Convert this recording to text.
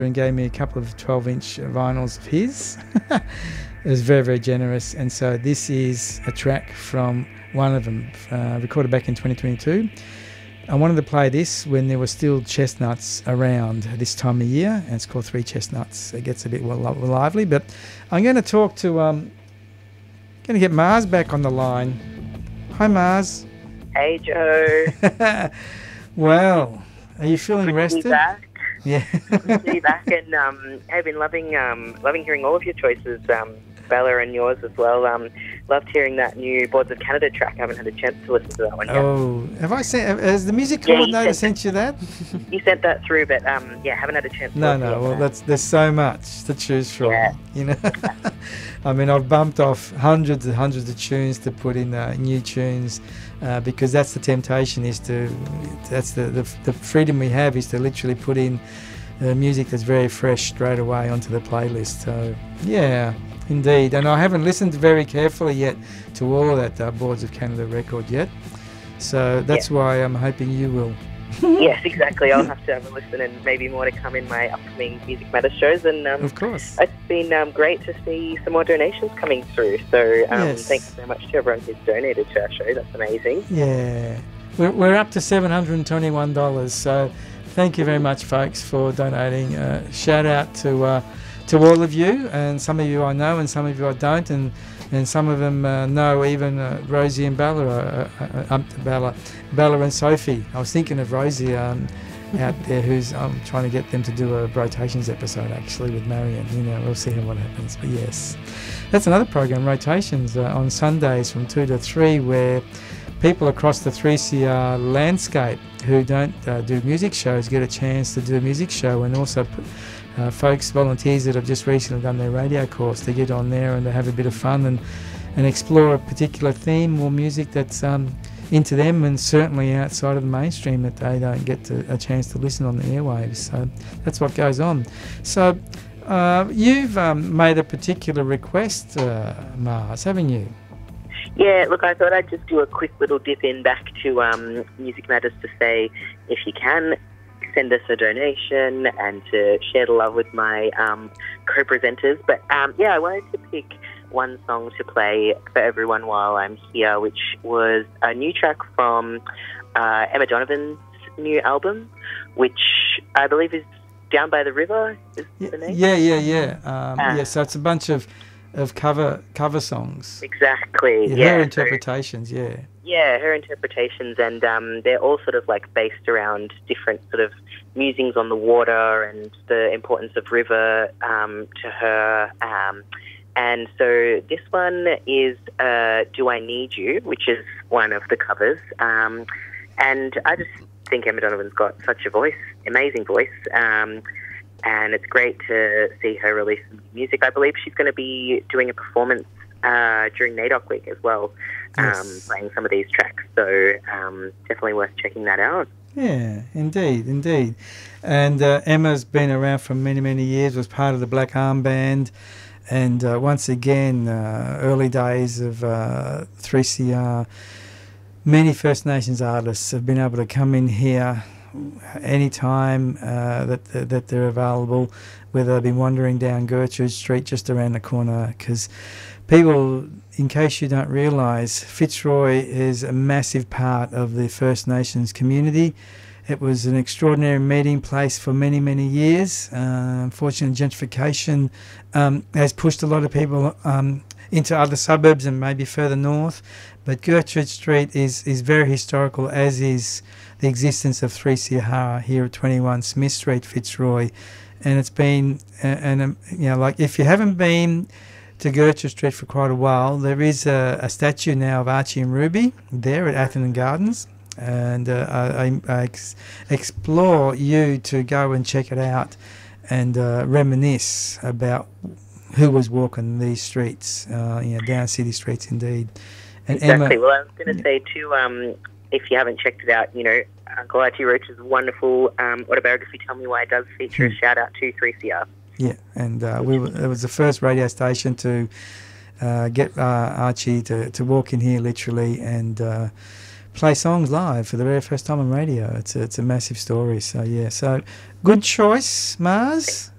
and gave me a couple of 12-inch vinyls of his. It was very, very generous. And so this is a track from one of them, recorded back in 2022. I wanted to play this when there were still chestnuts around this time of year, and it's called Three Chestnuts. It gets a bit lively, but I'm going to talk to, going to get Mars back on the line. Hi, Mars. Hey, Joe. Well, are you feeling rested? Good to be back. Yeah. Good to be back, and I've been loving hearing all of your choices, Bella, and yours as well. Loved hearing that new Boards of Canada track. I haven't had a chance to listen to that one yet. Oh, has the music coordinator sent you that? You sent that through, but haven't had a chance to listen to Well, there's so much to choose from. Yeah. You know, I mean, I've bumped off hundreds and hundreds of tunes to put in new tunes, because that's the temptation, that's the freedom we have, is to literally put in music that's very fresh straight away onto the playlist. So yeah, indeed. And I haven't listened very carefully yet to all of that Boards of Canada record yet, so that's why I'm hoping you will. Yes, exactly. I'll have to have a listen, and maybe more to come in my upcoming Music Matters shows. And of course, it's been great to see some more donations coming through. So yes. Thanks so much to everyone who's donated to our show. That's amazing. Yeah, we're up to $721. So thank you very much, folks, for donating. Shout out to all of you, and some of you I know, and some of you I don't, and some of them know even Rosie and Bella, Bella and Sophie. I was thinking of Rosie out there, who's I'm trying to get them to do a Rotations episode actually with Marion. You know, we'll see what happens. But yes, that's another program, Rotations, on Sundays from 2 to 3, where people across the 3CR landscape who don't do music shows get a chance to do a music show, and also volunteers that have just recently done their radio course to get on there and to have a bit of fun and explore a particular theme or music that's into them, and certainly outside of the mainstream that they don't get a chance to listen on the airwaves. So that's what goes on. So you've made a particular request, Mars, haven't you? Yeah, look, I thought I'd just do a quick little dip in back to Music Matters to say, if you can, send us a donation and to share the love with my co-presenters. But I wanted to pick one song to play for everyone while I'm here, which was a new track from Emma Donovan's new album, which I believe is Down by the River, is the name? Yeah. So it's a bunch of cover songs. Exactly. Her interpretations, Yeah, her interpretations, and they're all sort of like based around different sort of musings on the water and the importance of river to her. And so this one is Do I Need You, which is one of the covers. And I just think Emma Donovan's got such a voice, amazing voice. And it's great to see her release some music. I believe she's going to be doing a performance during NAIDOC week as well, playing some of these tracks. So definitely worth checking that out. Yeah, indeed. And Emma's been around for many, many years, was part of the Black Arm Band. And once again, early days of 3CR, many First Nations artists have been able to come in here anytime that they're available, whether they've been wandering down Gertrude Street just around the corner. Because people, in case you don't realise, Fitzroy is a massive part of the First Nations community. It was an extraordinary meeting place for many, many years. Unfortunately, gentrification has pushed a lot of people into other suburbs and maybe further north. But Gertrude Street is very historical, as is the existence of 3CR here at 21 Smith Street, Fitzroy. And it's been, like if you haven't been to Gertrude Street for quite a while, there is a statue now of Archie and Ruby there at Atherton Gardens. And I explore you to go and check it out and reminisce about who was walking these streets, down city streets indeed. And exactly. Emma, well, I was going to say too, if you haven't checked it out, Uncle Archie Roach's wonderful autobiography, Tell Me Why, does feature a shout out to 3CR. Yeah, and it was the first radio station to get Archie to walk in here literally and play songs live for the very first time on radio. It's a massive story. So yeah, so good choice, Mars.